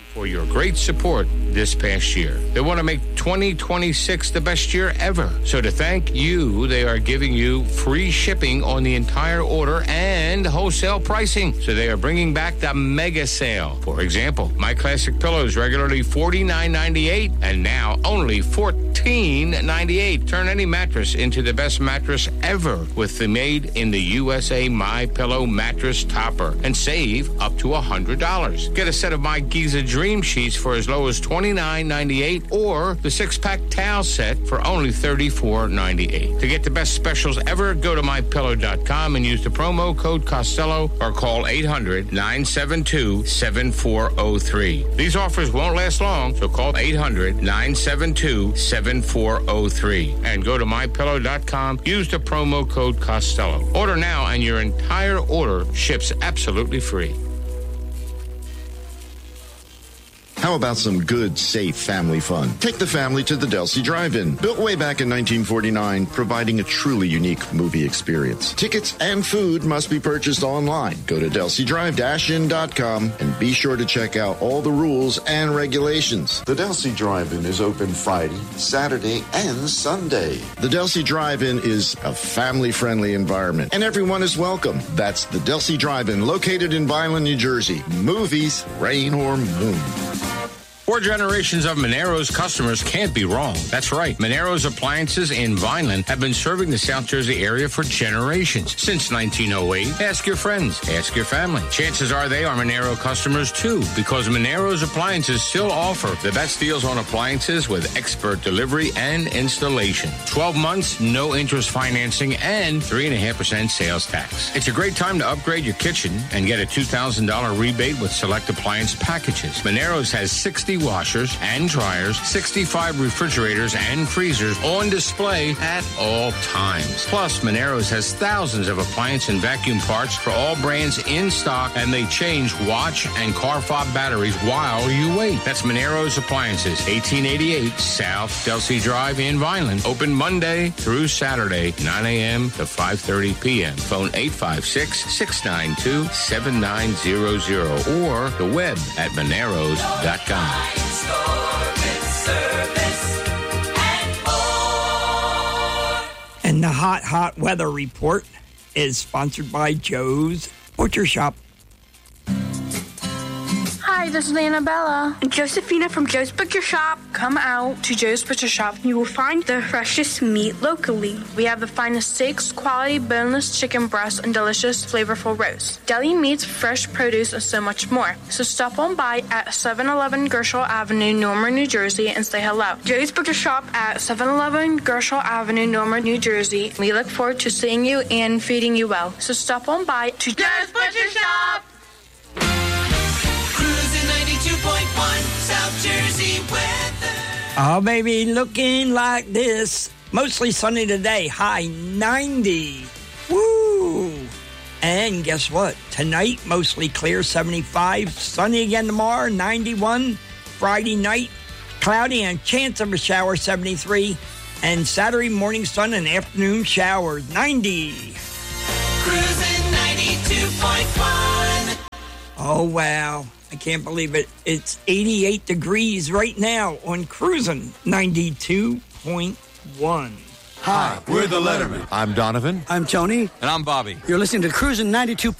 for your great support this past year. They want to make 2026 the best year ever. So to thank you, they are giving you free shipping on the entire order and wholesale pricing. So they are bringing back the mega sale. For example, My Classic Pillows regularly $49.98 and now only $14.98. Turn any mattress into the best mattress ever with the made in the USA My Pillow mattress topper and save up to $100. Get a set of My Giza Dream Sheets for as low as $29.98 or the 6-pack towel set for only $34.98. To get the best specials ever, go to MyPillow.com and use the promo code Costello or call 800-972-7403. These offers won't last long, so call 800-972-7403 and go to MyPillow.com. Use the promo code Costello. Order now and your entire order ships absolutely free. How about some good, safe family fun? Take the family to the Delsey Drive-In. Built way back in 1949, providing a truly unique movie experience. Tickets and food must be purchased online. Go to DelseyDrive-In.com and be sure to check out all the rules and regulations. The Delsey Drive-In is open Friday, Saturday, and Sunday. The Delsey Drive-In is a family-friendly environment, and everyone is welcome. That's the Delsey Drive-In, located in Vineland, New Jersey. Movies, rain or moon. 4 generations of Monero's customers can't be wrong. That's right. Monero's Appliances in Vineland have been serving the South Jersey area for generations. Since 1908, ask your friends, ask your family. Chances are they are Monero customers too, because Monero's Appliances still offer the best deals on appliances with expert delivery and installation. 12 months, no interest financing, and 3.5% sales tax. It's a great time to upgrade your kitchen and get a $2,000 rebate with select appliance packages. Monero's has 60 washers and dryers, 65 refrigerators and freezers on display at all times. Plus, Monero's has thousands of appliance and vacuum parts for all brands in stock, and they change watch and car fob batteries while you wait. That's Monero's Appliances, 1888 South Delsey Drive in Vineland. Open Monday through Saturday, 9 a.m. to 5:30 p.m. Phone 856-692-7900 or the web at Moneros.com. And the hot weather report is sponsored by Joe's Butcher Shop. Hi, this is Annabella. And Josephina from Joe's Butcher Shop. Come out to Joe's Butcher Shop. You will find the freshest meat locally. We have the finest steaks, quality boneless chicken breasts, and delicious, flavorful roasts. Deli meats, fresh produce, and so much more. So stop on by at 711 Gershall Avenue, Normal, New Jersey, and say hello. Joe's Butcher Shop at 711 Gershall Avenue, Normal, New Jersey. We look forward to seeing you and feeding you well. So stop on by to Joe's Butcher Shop. Cruising 92.1 South Jersey weather. Oh, baby, looking like this. Mostly sunny today, high 90. Woo! And guess what? Tonight, mostly clear, 75. Sunny again tomorrow, 91. Friday night, cloudy and chance of a shower, 73. And Saturday morning, sun and afternoon showers, 90. Cruising 92.1. Oh, wow. I can't believe it. It's 88 degrees right now on Cruising 92.1. Hi, we're the Letterman. I'm Donovan. I'm Tony. And I'm Bobby. You're listening to Cruising 92.